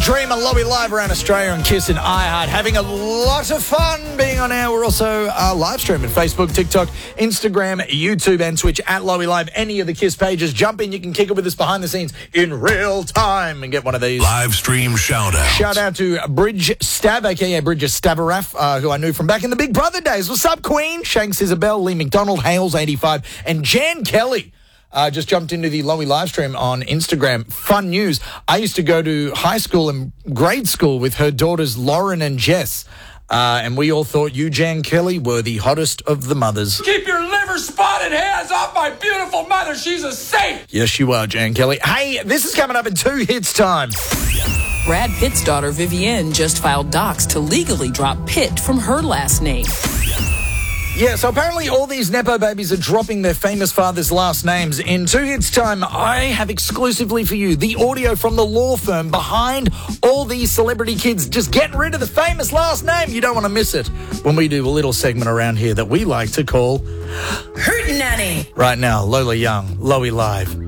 Dream and Lowy live around Australia on Kiss and iHeart. Having a lot of fun being on air. We're also live streaming Facebook, TikTok, Instagram, YouTube and Twitch at Lowy Live. Any of the Kiss pages. Jump in. You can kick it with us behind the scenes in real time and get one of these. Live stream shout out. Shout out to Bridge Stav, a.k.a. Bridge Stavaraff, who I knew from back in the Big Brother days. What's up, Queen? Shanks Isabel, Lee McDonald, Hales 85 and Jan Kelly. Just jumped into the Lowy live stream on Instagram. Fun news. I used to go to high school and grade school with her daughters Lauren and Jess. And we all thought you, Jan Kelly, were the hottest of the mothers. Keep your liver spotted hands off my beautiful mother. She's a saint. Yes, you are, Jan Kelly. Hey, this is coming up in 2 hits time. Brad Pitt's daughter Vivienne just filed docs to legally drop Pitt from her last name. Yeah, so apparently all these Nepo babies are dropping their famous father's last names. In 2 hits time, I have exclusively for you the audio from the law firm behind all these celebrity kids just getting rid of the famous last name. You don't want to miss it when we do a little segment around here that we like to call Hootenanny. Right now, Lola Young, Lowy Live.